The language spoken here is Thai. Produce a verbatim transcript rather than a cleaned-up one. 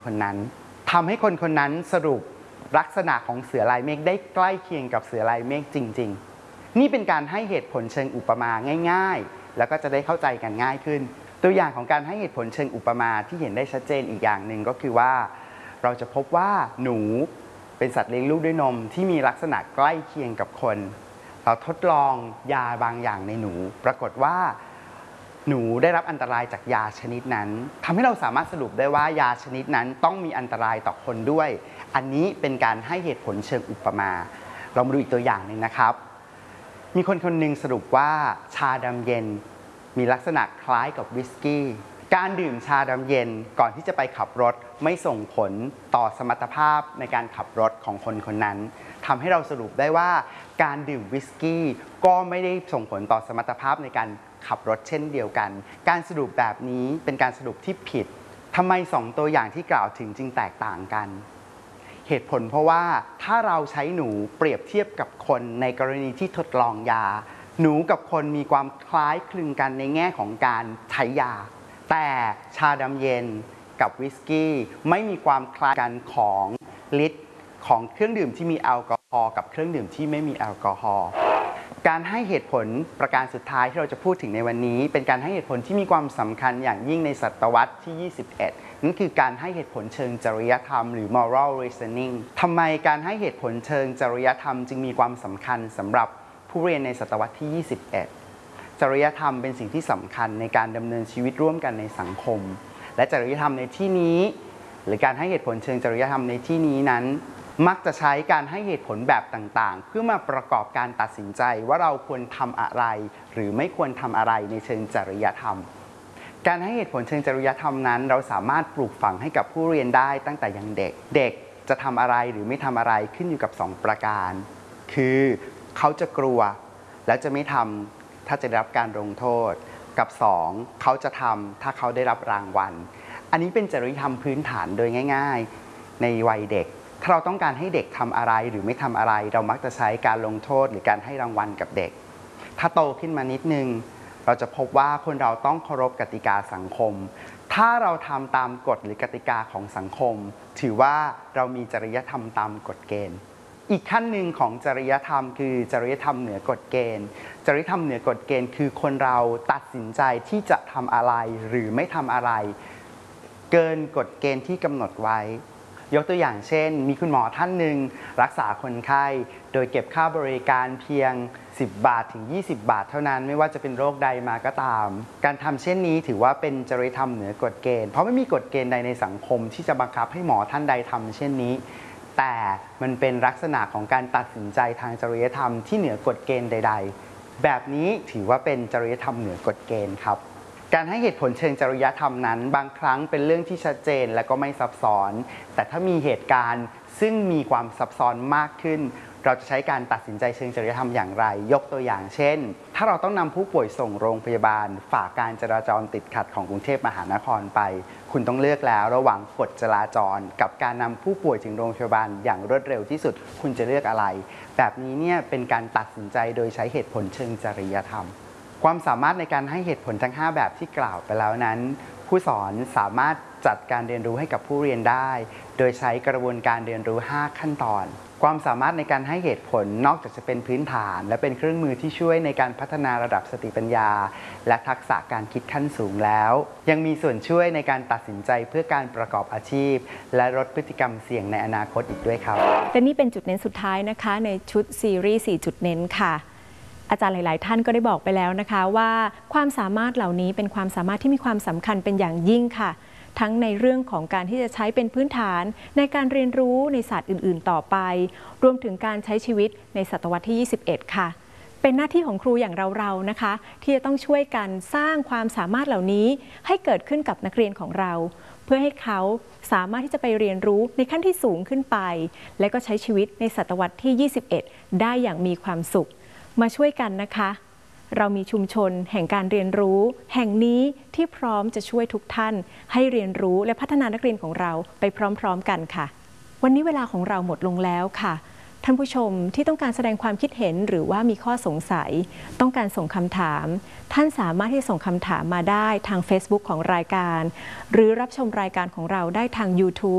คนนั้นทำให้คนคนนั้นสรุปลักษณะของเสือลายเมฆได้ใกล้เคียงกับเสือลายเมฆจริงๆนี่เป็นการให้เหตุผลเชิงอุปมาง่ายๆแล้วก็จะได้เข้าใจกันง่ายขึ้นตัวอย่างของการให้เหตุผลเชิงอุปมาที่เห็นได้ชัดเจนอีกอย่างหนึ่งก็คือว่าเราจะพบว่าหนูเป็นสัตว์เลี้ยงลูกด้วยนมที่มีลักษณะใกล้เคียงกับคนเราทดลองยาบางอย่างในหนูปรากฏว่าหนูได้รับอันตรายจากยาชนิดนั้นทำให้เราสามารถสรุปได้ว่ายาชนิดนั้นต้องมีอันตรายต่อคนด้วยอันนี้เป็นการให้เหตุผลเชิงอุปมาเรามาดูอีกตัวอย่างหนึ่งนะครับมีคนคนหนึ่งสรุปว่าชาดำเย็นมีลักษณะคล้ายกับวิสกี้การดื่มชาดำเย็นก่อนที่จะไปขับรถไม่ส่งผลต่อสมรรถภาพในการขับรถของคนคนนั้นทำให้เราสรุปได้ว่าการดื่มวิสกี้ก็ไม่ได้ส่งผลต่อสมรรถภาพในการขับรถเช่นเดียวกันการสรุปแบบนี้เป็นการสรุปที่ผิดทำไมสองตัวอย่างที่กล่าวถึงจึงแตกต่างกันเหตุผลเพราะว่าถ้าเราใช้หนูเปรียบเทียบกับคนในกรณีที่ทดลองยาหนูกับคนมีความคล้ายคลึงกันในแง่ของการใช้ยาแต่ชาดำเย็นกับวิสกี้ไม่มีความคล้ายกันของฤทธิ์ของเครื่องดื่มที่มีแอลกอฮอล์กับเครื่องดื่มที่ไม่มีแอลกอฮอล์การให้เหตุผลประการสุดท้ายที่เราจะพูดถึงในวันนี้เป็นการให้เหตุผลที่มีความสำคัญอย่างยิ่งในศตวรรษที่ยี่สิบเอ็ดนั่นคือการให้เหตุผลเชิงจริยธรรมหรือ moral reasoning ทำไมการให้เหตุผลเชิงจริยธรรมจึงมีความสำคัญสำหรับผู้เรียนในศตวรรษที่ยี่สิบเอ็ดจริยธรรมเป็นสิ่งที่สำคัญในการดำเนินชีวิตร่วมกันในสังคมและจริยธรรมในที่นี้หรือการให้เหตุผลเชิงจริยธรรมในที่นี้นั้นมักจะใช้การให้เหตุผลแบบต่างๆเพื่อมาประกอบการตัดสินใจว่าเราควรทำอะไรหรือไม่ควรทำอะไรในเชิงจริยธรรมการให้เหตุผลเชิงจริยธรรมนั้นเราสามารถปลูกฝังให้กับผู้เรียนได้ตั้งแต่ยังเด็กเด็กจะทำอะไรหรือไม่ทำอะไรขึ้นอยู่กับสองประการคือเขาจะกลัวแล้วจะไม่ทำถ้าจะได้รับการลงโทษกับสองเขาจะทำถ้าเขาได้รับรางวัลอันนี้เป็นจริยธรรมพื้นฐานโดยง่ายๆในวัยเด็กถ้าเราต้องการให้เด็กทำอะไรหรือไม่ทำอะไรเรามักจะใช้การลงโทษหรือการให้รางวัลกับเด็กถ้าโตขึ้นมานิดนึงเราจะพบว่าคนเราต้องเคารพกติกาสังคมถ้าเราทำตามกฎหรือกติกาของสังคมถือว่าเรามีจริยธรรมตามกฎเกณฑ์อีกขั้นหนึ่งของจริยธรรมคือจริยธรรมเหนือกฎเกณฑ์จริยธรรมเหนือกฎเกณฑ์คือคนเราตัดสินใจที่จะทำอะไรหรือไม่ทำอะไรเกินกฎเกณฑ์ที่กำหนดไว้ยกตัวอย่างเช่นมีคุณหมอท่านหนึ่งรักษาคนไข้โดยเก็บค่าบริการเพียงสิบบาทถึงยี่สิบบาทเท่านั้นไม่ว่าจะเป็นโรคใดมาก็ตามการทำเช่นนี้ถือว่าเป็นจริยธรรมเหนือกฎเกณฑ์เพราะไม่มีกฎเกณฑ์ใดในสังคมที่จะบังคับให้หมอท่านใดทำเช่นนี้แต่มันเป็นลักษณะของการตัดสินใจทางจริยธรรมที่เหนือกฎเกณฑ์ใดๆแบบนี้ถือว่าเป็นจริยธรรมเหนือกฎเกณฑ์ครับการให้เหตุผลเชิงจริยธรรมนั้นบางครั้งเป็นเรื่องที่ชัดเจนและก็ไม่ซับซ้อนแต่ถ้ามีเหตุการณ์ซึ่งมีความซับซ้อนมากขึ้นเราจะใช้การตัดสินใจเชิงจริยธรรมอย่างไรยกตัวอย่างเช่นถ้าเราต้องนำผู้ป่วยส่งโรงพยาบาลฝ่าการจราจรติดขัดของกรุงเทพมหานครไปคุณต้องเลือกแล้วระหว่างกฎจราจรกับการนำผู้ป่วยถึงโรงพยาบาลอย่างรวดเร็วที่สุดคุณจะเลือกอะไรแบบนี้เนี่ยเป็นการตัดสินใจโดยใช้เหตุผลเชิงจริยธรรมความสามารถในการให้เหตุผลทั้งห้าแบบที่กล่าวไปแล้วนั้นผู้สอนสามารถจัดการเรียนรู้ให้กับผู้เรียนได้โดยใช้กระบวนการเรียนรู้ห้าขั้นตอนความสามารถในการให้เหตุผลนอกจากจะเป็นพื้นฐานและเป็นเครื่องมือที่ช่วยในการพัฒนาระดับสติปัญญาและทักษะการคิดขั้นสูงแล้วยังมีส่วนช่วยในการตัดสินใจเพื่อการประกอบอาชีพและลดพฤติกรรมเสี่ยงในอนาคตอีกด้วยครับและนี่เป็นจุดเน้นสุดท้ายนะคะในชุดซีรีส์สี่จุดเน้นค่ะอาจารย์หลายๆท่านก็ได้บอกไปแล้วนะคะว่าความสามารถเหล่านี้เป็นความสามารถที่มีความสำคัญเป็นอย่างยิ่งค่ะทั้งในเรื่องของการที่จะใช้เป็นพื้นฐานในการเรียนรู้ในศาสตร์อื่นๆต่อไปรวมถึงการใช้ชีวิตในศตวรรษที่ยี่สิบเอ็ดค่ะเป็นหน้าที่ของครูอย่างเราๆนะคะที่จะต้องช่วยกันสร้างความสามารถเหล่านี้ให้เกิดขึ้นกับนักเรียนของเราเพื่อให้เขาสามารถที่จะไปเรียนรู้ในขั้นที่สูงขึ้นไปและก็ใช้ชีวิตในศตวรรษที่ยี่สิบเอ็ดได้อย่างมีความสุขมาช่วยกันนะคะเรามีชุมชนแห่งการเรียนรู้แห่งนี้ที่พร้อมจะช่วยทุกท่านให้เรียนรู้และพัฒนานักเรียนของเราไปพร้อมๆกันค่ะวันนี้เวลาของเราหมดลงแล้วค่ะท่านผู้ชมที่ต้องการแสดงความคิดเห็นหรือว่ามีข้อสงสัยต้องการส่งคำถามท่านสามารถที่ส่งคำถามมาได้ทาง Facebook ของรายการหรือรับชมรายการของเราได้ทาง YouTube